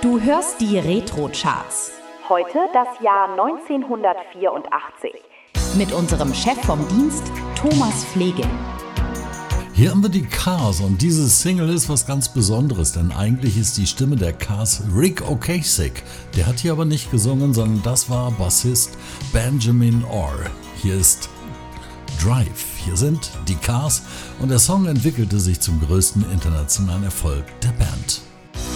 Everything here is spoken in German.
Du hörst die Retro-Charts. Heute das Jahr 1984. Mit unserem Chef vom Dienst, Thomas Flegel. Hier haben wir die Cars und diese Single ist was ganz Besonderes, denn eigentlich ist die Stimme der Cars Ric Ocasek. Der hat hier aber nicht gesungen, sondern das war Bassist Benjamin Orr. Hier ist Drive. Hier sind die Cars und der Song entwickelte sich zum größten internationalen Erfolg der Band.